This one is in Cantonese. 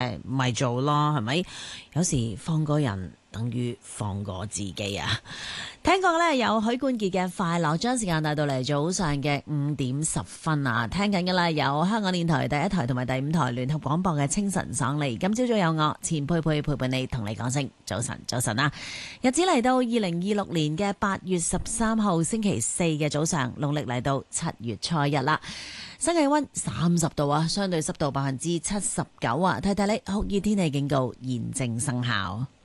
咪做咯，係咪？有時放過人等於放過自己啊！聽過咧有許冠傑嘅快樂，將時間帶到嚟早上嘅5:10啊！聽緊嘅啦有香港電台第一台同埋第5台聯合廣播嘅清晨爽利。今朝早有我錢佩佩陪伴你，同你講聲早晨，早晨啊！日子嚟到2026年嘅8月13號星期四嘅早上，農曆嚟到7月初1啦。新氣溫30度啊，相對濕度79%啊，睇睇你酷熱天氣警告現正生效。